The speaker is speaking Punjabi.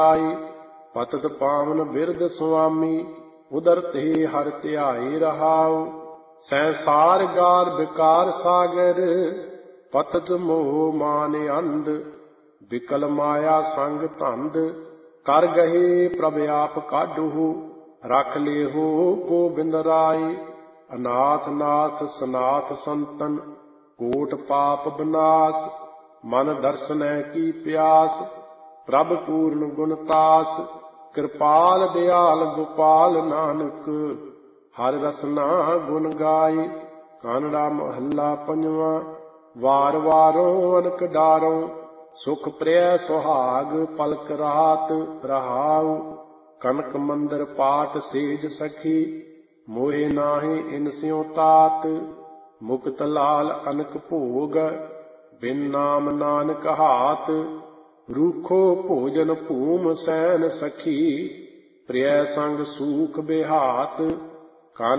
ਆਈ। ਪਤਿਤ ਪਾਵਨ ਬਿਰਧ ਸੁਆਮੀ ਉਦਰ ਤੇ ਹਰਿ ਧਿਆਏ ਰਹਾਉ। ਸੰਸਾਰ ਗਾਰ ਵਿਕਾਰ ਸਾਗਰ ਪਤਿਤ ਮੋਹ ਮਾਨ ਅੰਧ। ਵਿਕਲ ਮਾਇਆ ਸੰਗ ਧੰਦ ਕਰ ਗਏ ਪ੍ਰਭ ਆਪ ਕਾਢੂ। ਰਖ ਲੇਹੋ ਗੋਬਿੰਦ ਰਾਏ ਅਨਾਥ ਨਾਥ ਸਨਾਥ ਸੰਤਨ। ਕੋਟ ਪਾਪ ਬਨਾਸ ਮਨ ਦਰਸਨੈ ਕੀ ਪਿਆਸ। ਪ੍ਰਭ ਪੂਰਨ ਗੁਣ ਤਾਸ ਕਿਰਪਾਲ ਦਿਆਲ ਗੋਪਾਲ ਨਾਨਕ। ਹਰਿ ਰਸਨਾ ਗੁਣ ਗਾਏ। ਕਾਨੜਾ ਮਹੱਲਾ ਪੰਜਵਾਂ। ਵਾਰ ਵਾਰੋਂ ਅਨਕ ਡਾਰੋਂ ਸੁਖ ਪ੍ਰਿਯ ਸੁਹਾਗ ਪਲਕ ਰਾਤ ਰਹਾਉ। ਕਨਕ ਮੰਦਰ ਪਾਠ ਸੇਜ ਸਖੀ ਮੋਹਿ ਨਾਹਿ ਇਨ ਸਿਉ ਤਾਤ। ਮੁਕਤ ਲਾਲ ਅਨਕ ਭੋਗ ਬਿਨ ਨਾਮ ਨਾਨਕ ਹਾਤ। ਰੂਖੋ ਭੋਜਨ ਭੂਮ ਸੈਨ ਸਖੀ ਪ੍ਰਿਯ ਸੰਗ ਸੂਖ ਬਿਹਾਤ।